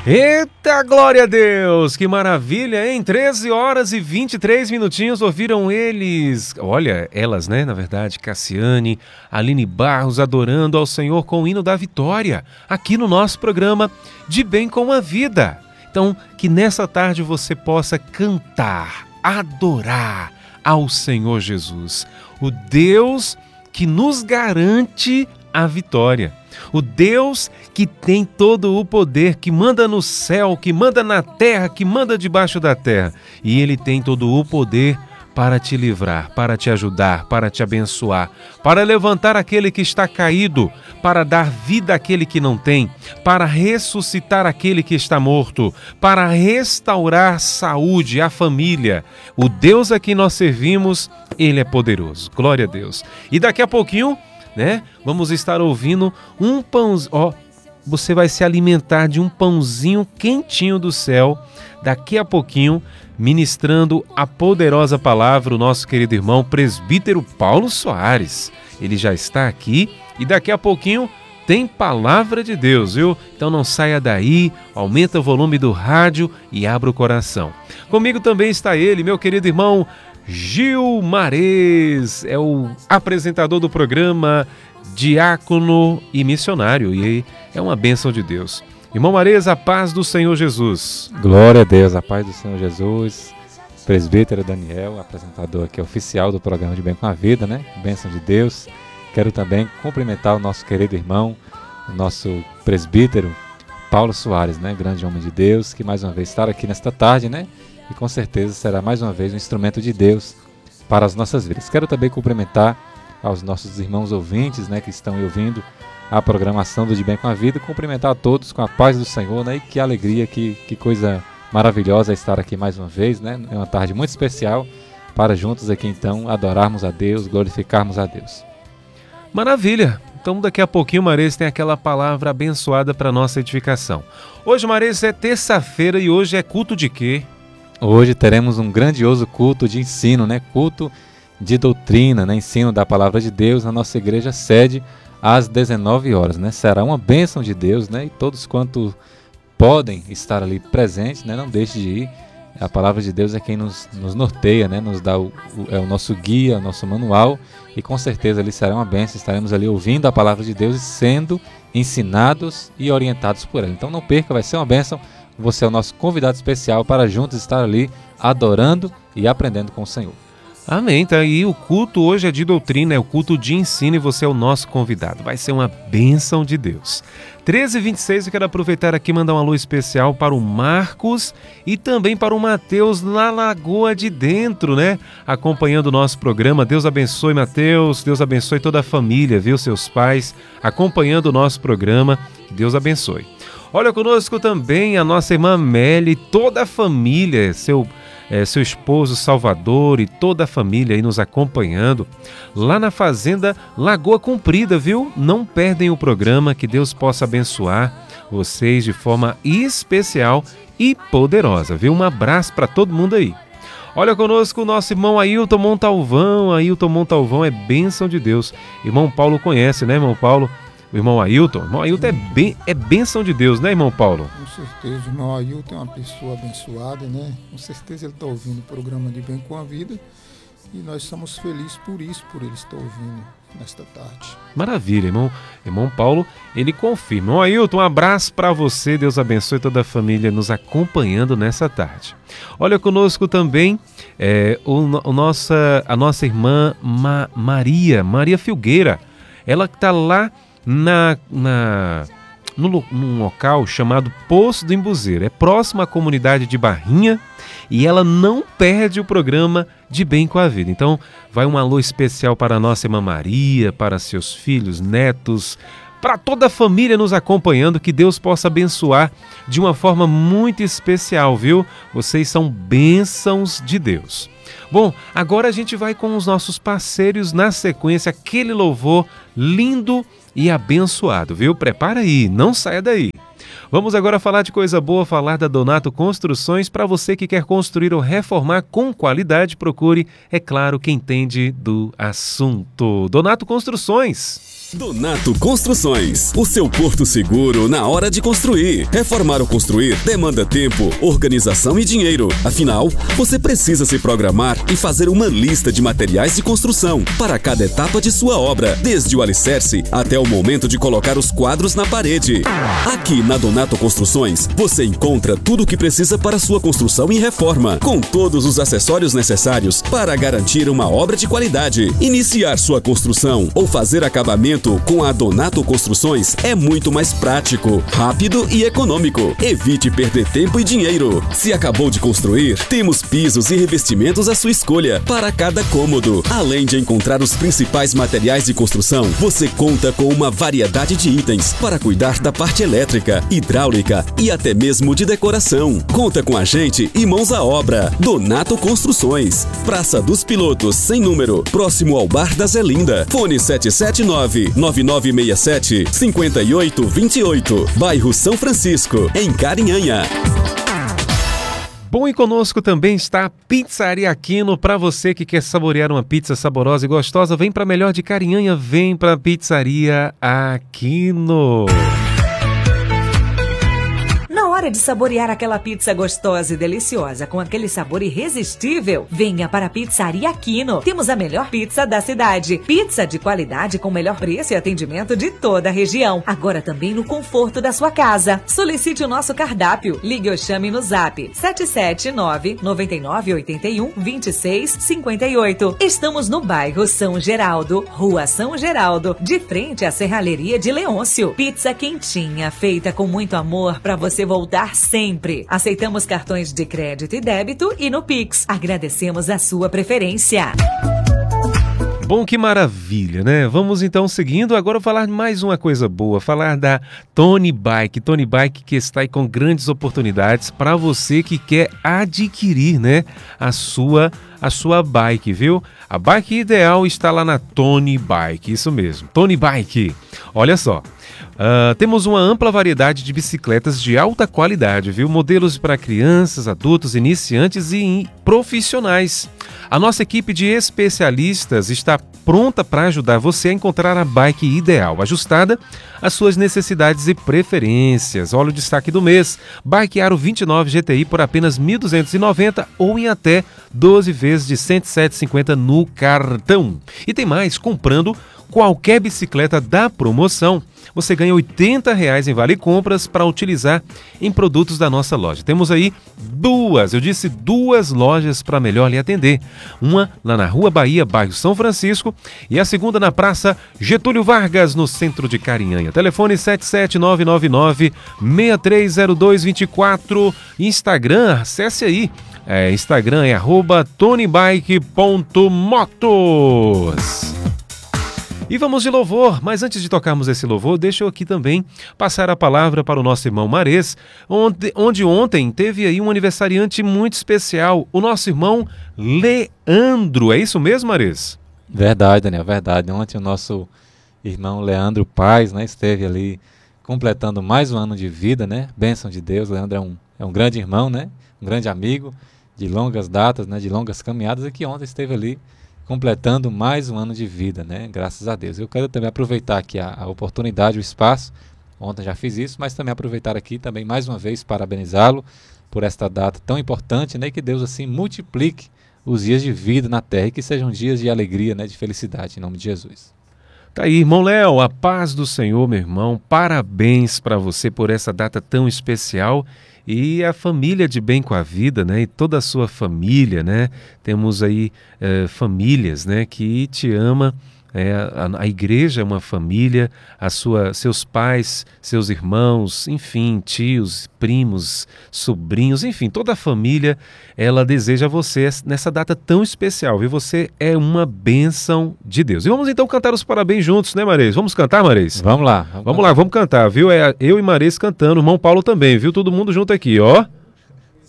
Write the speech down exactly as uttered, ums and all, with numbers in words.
Eita, glória a Deus! Que maravilha, hein? treze horas e vinte e três minutinhos, ouviram eles, olha, elas, né, na verdade, Cassiane, Aline Barros, adorando ao Senhor com o hino da vitória, aqui no nosso programa De Bem com a Vida. Então, que nessa tarde você possa cantar, adorar ao Senhor Jesus, o Deus que nos garante a vitória. O Deus que tem todo o poder, que manda no céu, que manda na terra, que manda debaixo da terra. E Ele tem todo o poder para te livrar, para te ajudar, para te abençoar, para levantar aquele que está caído, para dar vida àquele que não tem, para ressuscitar aquele que está morto, para restaurar saúde à família. O Deus a quem nós servimos, Ele é poderoso. Glória a Deus. E daqui a pouquinho, né, vamos estar ouvindo um pãozinho, ó, você vai se alimentar de um pãozinho quentinho do céu, daqui a pouquinho, ministrando a poderosa palavra, o nosso querido irmão presbítero Paulo Soares. Ele já está aqui e daqui a pouquinho tem palavra de Deus, viu? Então não saia daí, aumenta o volume do rádio e abra o coração. Comigo também está ele, meu querido irmão Gil Marez, é o apresentador do programa, diácono e missionário, e é uma bênção de Deus. Irmão Marez, a paz do Senhor Jesus. Glória a Deus, a paz do Senhor Jesus. Presbítero Daniel, apresentador aqui oficial do programa De Bem com a Vida, né? Bênção de Deus. Quero também cumprimentar o nosso querido irmão, o nosso presbítero Paulo Soares, né? Grande homem de Deus, que mais uma vez está aqui nesta tarde, né? E com certeza será mais uma vez um instrumento de Deus para as nossas vidas. Quero também cumprimentar aos nossos irmãos ouvintes, né, que estão ouvindo a programação do De Bem com a Vida, cumprimentar a todos com a paz do Senhor, né, e que alegria, que, que coisa maravilhosa estar aqui mais uma vez, né, é uma tarde muito especial para juntos aqui então adorarmos a Deus, glorificarmos a Deus. Maravilha! Então daqui a pouquinho, Marez, tem aquela palavra abençoada para nossa edificação. Hoje, Marez, é terça-feira e hoje é culto de quê? Hoje teremos um grandioso culto de ensino, né? Culto de doutrina, né? Ensino da palavra de Deus na nossa igreja sede às dezenove horas, né? Será uma bênção de Deus, né? E todos quanto podem estar ali presentes, né? Não deixe de ir. A palavra de Deus é quem nos, nos norteia, né? Nos dá o, o, é o nosso guia, o nosso manual, e com certeza ali será uma bênção. Estaremos ali ouvindo a palavra de Deus e sendo ensinados e orientados por ela. Então não perca, vai ser uma bênção. Você é o nosso convidado especial para juntos estar ali adorando e aprendendo com o Senhor. Amém, tá aí, o culto hoje é de doutrina, é o culto de ensino e você é o nosso convidado. Vai ser uma bênção de Deus. treze e vinte e seis, eu quero aproveitar aqui e mandar um alô especial para o Marcos e também para o Mateus na Lagoa de Dentro, né? Acompanhando o nosso programa. Deus abençoe, Mateus, Deus abençoe toda a família, viu? Seus pais acompanhando o nosso programa. Deus abençoe. Olha conosco também a nossa irmã Meli, toda a família, seu, é, seu esposo Salvador e toda a família aí nos acompanhando lá na fazenda Lagoa Comprida, viu? Não perdem o programa, que Deus possa abençoar vocês de forma especial e poderosa, viu? Um abraço para todo mundo aí. Olha conosco o nosso irmão Ailton Montalvão, Ailton Montalvão é bênção de Deus. Irmão Paulo conhece, né, irmão Paulo? O irmão Ailton, o irmão Ailton é, ben, é bênção de Deus, né, irmão Paulo? Com certeza, o irmão Ailton é uma pessoa abençoada, né? Com certeza ele está ouvindo o programa De Bem com a Vida e nós estamos felizes por isso, por ele estar ouvindo nesta tarde. Maravilha, irmão, irmão Paulo, ele confirma. Irmão Ailton, um abraço para você, Deus abençoe toda a família nos acompanhando nessa tarde. Olha conosco também é, o, o nossa, a nossa irmã Ma, Maria, Maria Filgueira, ela que está lá Na, na, no, num local chamado Poço do Embuzeiro. É próximo à comunidade de Barrinha e ela não perde o programa De Bem com a Vida. Então vai um alô especial para a nossa irmã Maria, para seus filhos, netos, para toda a família nos acompanhando, que Deus possa abençoar de uma forma muito especial, viu? Vocês são bênçãos de Deus. Bom, agora a gente vai com os nossos parceiros na sequência, aquele louvor lindo e abençoado, viu? Prepara aí, não saia daí. Vamos agora falar de coisa boa, falar da Donato Construções. Para você que quer construir ou reformar com qualidade, procure, é claro, quem entende do assunto. Donato Construções. Donato Construções, o seu porto seguro na hora de construir. Reformar ou construir demanda tempo, organização e dinheiro. Afinal, você precisa se programar e fazer uma lista de materiais de construção para cada etapa de sua obra, desde o alicerce até o momento de colocar os quadros na parede. Aqui na Donato Construções, você encontra tudo o que precisa para sua construção e reforma, com todos os acessórios necessários para garantir uma obra de qualidade. Iniciar sua construção ou fazer acabamento com a Donato Construções é muito mais prático, rápido e econômico. Evite perder tempo e dinheiro. Se acabou de construir, temos pisos e revestimentos à sua escolha para cada cômodo. Além de encontrar os principais materiais de construção, você conta com uma variedade de itens para cuidar da parte elétrica, hidráulica e até mesmo de decoração. Conta com a gente e mãos à obra. Donato Construções, Praça dos Pilotos, sem número, próximo ao Bar da Zelinda. Fone sete sete nove, nove nove seis sete, cinco oito dois oito, bairro São Francisco, em Carinhanha. Bom, e conosco também está a Pizzaria Aquino. Para você que quer saborear uma pizza saborosa e gostosa, vem para Melhor de Carinhanha, vem para a Pizzaria Aquino. Na hora de saborear aquela pizza gostosa e deliciosa com aquele sabor irresistível, venha para a Pizzaria Aquino. Temos a melhor pizza da cidade. Pizza de qualidade com melhor preço e atendimento de toda a região. Agora também no conforto da sua casa. Solicite o nosso cardápio. Ligue ou chame no zap sete sete nove, nove nove oito um, dois seis cinco oito. Estamos no bairro São Geraldo, Rua São Geraldo, de frente à Serralheria de Leôncio. Pizza quentinha, feita com muito amor para você voltar sempre. Aceitamos cartões de crédito e débito e no Pix. Agradecemos a sua preferência. Bom, que maravilha, né? Vamos então seguindo, agora falar mais uma coisa boa, falar da Tony Bike. Tony Bike que está aí com grandes oportunidades para você que quer adquirir, né, a sua a sua bike, viu? A bike ideal está lá na Tony Bike, isso mesmo, Tony Bike. Olha só, uh, temos uma ampla variedade de bicicletas de alta qualidade, viu? Modelos para crianças, adultos, iniciantes e profissionais. A nossa equipe de especialistas está pronta para ajudar você a encontrar a bike ideal, ajustada às suas necessidades e preferências. Olha o destaque do mês: Bike Aro vinte e nove G T I por apenas mil duzentos e noventa reais ou em até doze vezes de cento e sete reais e cinquenta centavos no cartão. E tem mais, comprando qualquer bicicleta da promoção, você ganha oitenta reais em vale compras para utilizar em produtos da nossa loja. Temos aí duas, eu disse duas lojas para melhor lhe atender. Uma lá na Rua Bahia, bairro São Francisco, e a segunda na Praça Getúlio Vargas, no centro de Carinhanha. Telefone sete sete nove nove nove, seis três zero dois dois quatro. Instagram, acesse aí. É, Instagram é arroba tonybike ponto motos. E vamos de louvor, mas antes de tocarmos esse louvor, deixa eu aqui também passar a palavra para o nosso irmão Marês, onde, onde ontem teve aí um aniversariante muito especial, o nosso irmão Leandro. É isso mesmo, Marês? Verdade, Daniel, verdade. Ontem o nosso irmão Leandro Paz, né, esteve ali completando mais um ano de vida, né? Bênção de Deus. Leandro é um, é um grande irmão, né? Um grande amigo de longas datas, né? De longas caminhadas, e que ontem esteve ali completando mais um ano de vida, né? Graças a Deus. Eu quero também aproveitar aqui a, a oportunidade, o espaço. Ontem já fiz isso, mas também aproveitar aqui também mais uma vez parabenizá-lo por esta data tão importante, né? E que Deus assim multiplique os dias de vida na terra e que sejam dias de alegria, né? De felicidade, em nome de Jesus. Tá aí, irmão Léo, a paz do Senhor, meu irmão. Parabéns para você por essa data tão especial. E a família de Bem com a Vida, né? E toda a sua família, né? Temos aí eh, famílias, né? Que te ama. É, a, a igreja é uma família, a sua, seus pais, seus irmãos, enfim, tios, primos, sobrinhos, enfim, toda a família, ela deseja você nessa data tão especial, e você é uma bênção de Deus. E vamos então cantar os parabéns juntos, né, Marês? Vamos cantar, Marês? Vamos lá. Vamos, vamos lá, vamos cantar, viu? É eu e Marês cantando, o irmão Paulo também, viu? Todo mundo junto aqui, ó.